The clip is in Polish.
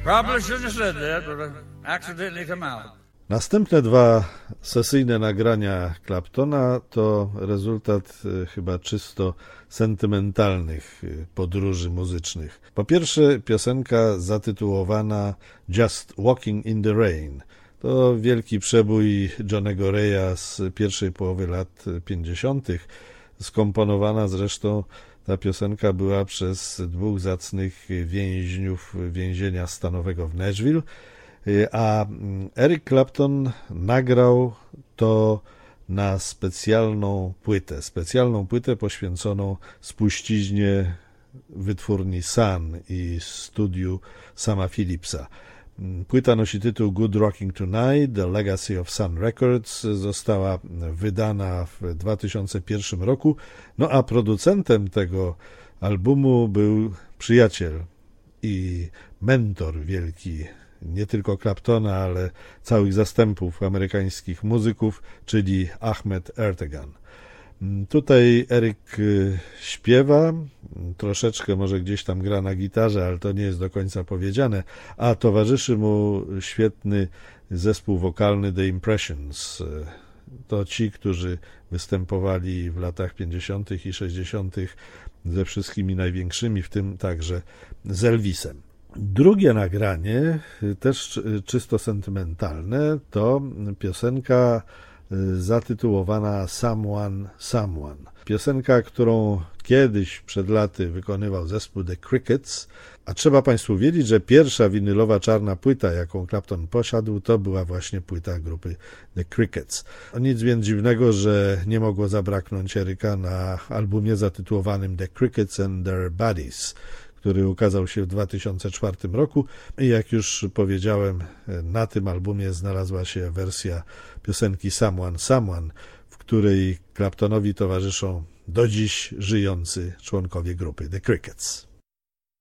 Probably shouldn't have said that, but I accidentally come out. Następne dwa sesyjne nagrania Claptona to rezultat chyba czysto sentymentalnych podróży muzycznych. Po pierwsze piosenka zatytułowana Just Walking in the Rain. To wielki przebój Johnnego Reya z pierwszej połowy lat 50. Skomponowana zresztą ta piosenka była przez dwóch zacnych więźniów więzienia stanowego w Nashville, a Eric Clapton nagrał to na specjalną płytę poświęconą spuściźnie wytwórni Sun i studiu Sama Phillipsa. Płyta nosi tytuł Good Rocking Tonight, The Legacy of Sun Records, została wydana w 2001 roku, no a producentem tego albumu był przyjaciel i mentor wielki nie tylko Claptona, ale całych zastępów amerykańskich muzyków, czyli Ahmet Ertegun. Tutaj Eric śpiewa, troszeczkę może gdzieś tam gra na gitarze, ale to nie jest do końca powiedziane, a towarzyszy mu świetny zespół wokalny The Impressions. To ci, którzy występowali w latach 50. i 60. ze wszystkimi największymi, w tym także z Elvisem. Drugie nagranie, też czysto sentymentalne, to piosenka zatytułowana Someone, Someone. Piosenka, którą kiedyś przed laty wykonywał zespół The Crickets, a trzeba Państwu wiedzieć, że pierwsza winylowa czarna płyta, jaką Clapton posiadł, to była właśnie płyta grupy The Crickets. Nic więc dziwnego, że nie mogło zabraknąć Eryka na albumie zatytułowanym The Crickets and Their Buddies, który ukazał się w 2004 roku i jak już powiedziałem, na tym albumie znalazła się wersja piosenki Someone, Someone, w której Claptonowi towarzyszą do dziś żyjący członkowie grupy The Crickets.